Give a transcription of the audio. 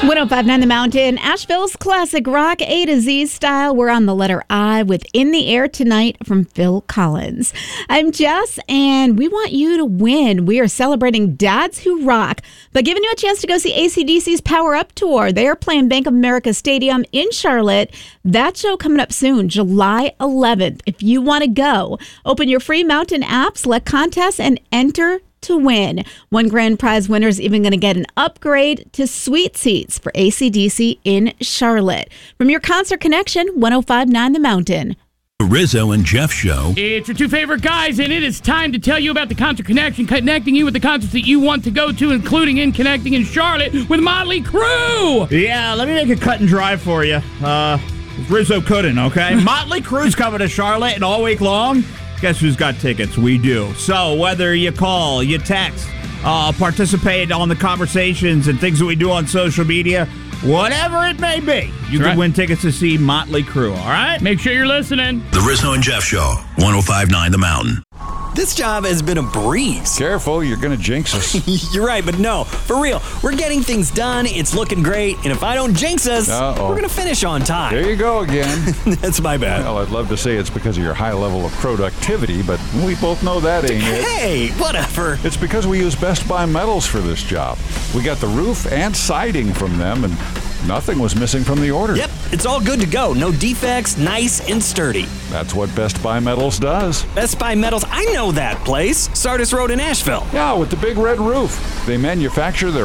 1059 The Mountain, Asheville's classic rock A to Z style. We're on the letter I with In the Air Tonight from Phil Collins. I'm Jess, and we want you to win. We are celebrating Dads Who Rock by giving you a chance to go see AC/DC's Power Up Tour. They are playing Bank of America Stadium in Charlotte. That show coming up soon, July 11th. If you want to go, open your free Mountain app, select contests, and enter to win. One grand prize winner is even going to get an upgrade to suite seats for AC/DC in Charlotte. From your Concert Connection, 1059 The Mountain. The Rizzo and Jeff Show. It's your two favorite guys, and it is time to tell you about the Concert Connection, connecting you with the concerts that you want to go to, including in connecting in Charlotte with Motley Crue. Yeah, let me make it cut and dry for you. Rizzo couldn't, okay? Motley Crue's coming to Charlotte, and all week long, guess who's got tickets? We do. So whether you call, you text, participate on the conversations and things that we do on social media, whatever it may be, you can win tickets to see Motley Crue, all right? Make sure you're listening. The Rizzo and Jeff Show, 1059 The Mountain. This job has been a breeze. Careful, you're going to jinx us. You're right, but no, for real. We're getting things done, it's looking great, and if I don't jinx us, we're going to finish on time. There you go again. That's my bad. Well, I'd love to say it's because of your high level of productivity, but we both know that ain't it. Hey, whatever. It's because we use Best Buy Metals for this job. We got the roof and siding from them, and nothing was missing from the order. Yep, it's all good to go. No defects, nice and sturdy. That's what Best Buy Metals does. Best Buy Metals, I know that place. Sardis Road in Asheville. Yeah, with the big red roof. They manufacture their